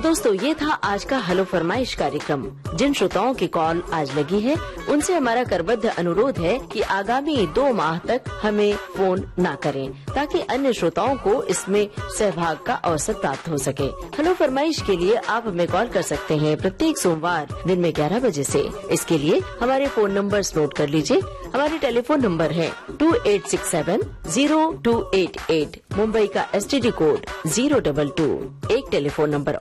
दोस्तों, ये था आज का हेलो फरमाइश कार्यक्रम। जिन श्रोताओं की कॉल आज लगी है, उनसे हमारा करबद्ध अनुरोध है कि आगामी 2 माह तक हमें फोन ना करें, ताकि अन्य श्रोताओं को इसमें सहभाग का अवसर प्राप्त हो सके। हेलो फरमाइश के लिए आप हमें कॉल कर सकते हैं प्रत्येक सोमवार दिन में 11 बजे से। इसके लिए हमारे फोन नंबर्स नोट कर लीजिए। हमारे टेलीफोन नंबर है 2867-0288, मुंबई का STD कोड 022। एक टेलीफोन नंबर